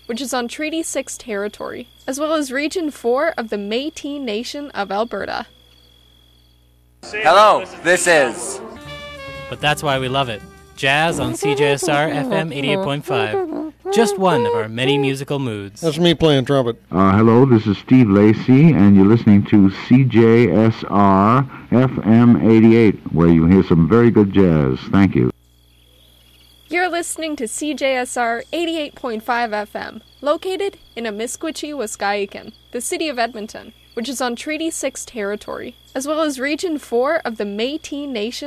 which is on Treaty 6 territory, as well as Region 4 of the Métis Nation of Alberta. Hello, this is... But that's why we love it. Jazz on CJSR FM 88.5. Just one of our many musical moods. That's me playing trumpet. Hello, this is Steve Lacy, and you're listening to CJSR FM 88, where you hear some very good jazz. Thank you. You're listening to CJSR 88.5 FM, located in Amiskwichi, Waskahikan, the city of Edmonton, which is on Treaty 6 territory, as well as Region 4 of the Métis Nation